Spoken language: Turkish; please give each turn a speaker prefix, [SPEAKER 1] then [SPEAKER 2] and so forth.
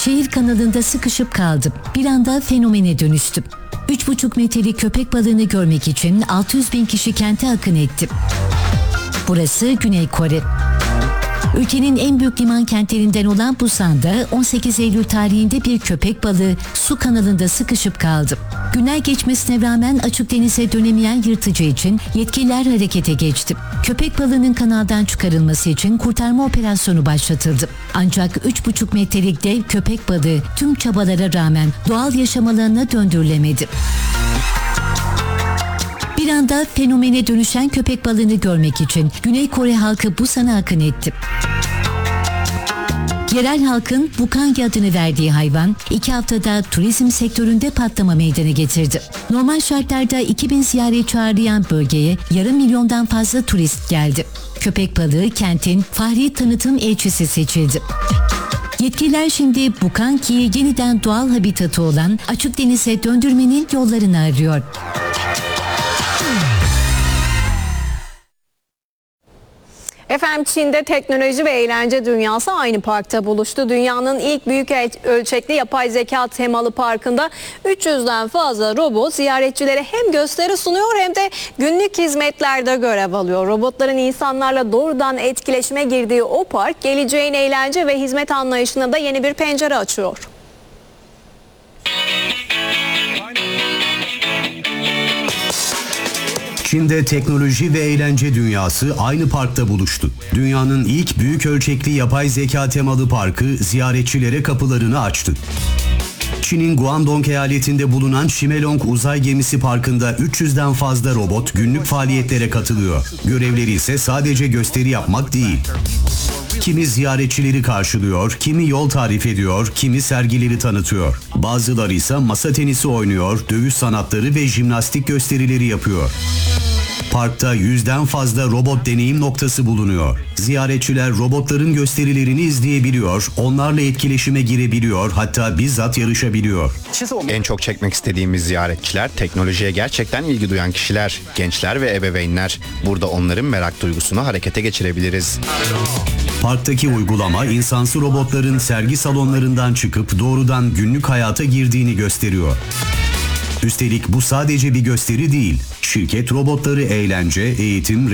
[SPEAKER 1] Şehir kanalında sıkışıp kaldım. Bir anda fenomene dönüştüm. 3,5 metrelik köpek balığını görmek için 600 bin kişi kente akın etti. Burası Güney Kore. Ülkenin en büyük liman kentlerinden olan Busan'da 18 Eylül tarihinde bir köpek balığı su kanalında sıkışıp kaldı. Günler geçmesine rağmen açık denize dönemeyen yırtıcı için yetkililer harekete geçti. Köpek balığının kanaldan çıkarılması için kurtarma operasyonu başlatıldı. Ancak 3,5 metrelik dev köpek balığı tüm çabalara rağmen doğal yaşam alanına döndürülemedi. Bir anda fenomene dönüşen köpek balığını görmek için Güney Kore halkı Busan'a akın etti. Yerel halkın Bukangi adını verdiği hayvan 2 haftada turizm sektöründe patlama meydana getirdi. Normal şartlarda 2000 ziyaretçi ağırlayan bölgeye yarım milyondan fazla turist geldi. Köpek balığı kentin fahri tanıtım elçisi seçildi. Yetkililer şimdi Bukangi'yi yeniden doğal habitatı olan açık denize döndürmenin yollarını arıyor.
[SPEAKER 2] Efendim, Çin'de teknoloji ve eğlence dünyası aynı parkta buluştu. Dünyanın ilk büyük ölçekli yapay zeka temalı parkında 300'den fazla robot ziyaretçilere hem gösteri sunuyor hem de günlük hizmetlerde görev alıyor. Robotların insanlarla doğrudan etkileşime girdiği o park geleceğin eğlence ve hizmet anlayışına da yeni bir pencere açıyor.
[SPEAKER 3] Çin'de teknoloji ve eğlence dünyası aynı parkta buluştu. Dünyanın ilk büyük ölçekli yapay zeka temalı parkı ziyaretçilere kapılarını açtı. Çin'in Guangdong eyaletinde bulunan Shimelong Uzay Gemisi Parkı'nda 300'den fazla robot günlük faaliyetlere katılıyor. Görevleri ise sadece gösteri yapmak değil. Kimi ziyaretçileri karşılıyor, kimi yol tarif ediyor, kimi sergileri tanıtıyor. Bazıları ise masa tenisi oynuyor, dövüş sanatları ve jimnastik gösterileri yapıyor. Parkta 100'den fazla robot deneyim noktası bulunuyor. Ziyaretçiler robotların gösterilerini izleyebiliyor, onlarla etkileşime girebiliyor, hatta bizzat yarışabiliyor.
[SPEAKER 4] En çok çekmek istediğimiz ziyaretçiler teknolojiye gerçekten ilgi duyan kişiler, gençler ve ebeveynler. Burada onların merak duygusunu harekete geçirebiliriz.
[SPEAKER 3] Parktaki uygulama insansı robotların sergi salonlarından çıkıp doğrudan günlük hayata girdiğini gösteriyor. Üstelik bu sadece bir gösteri değil. Şirket robotları eğlence, eğitim,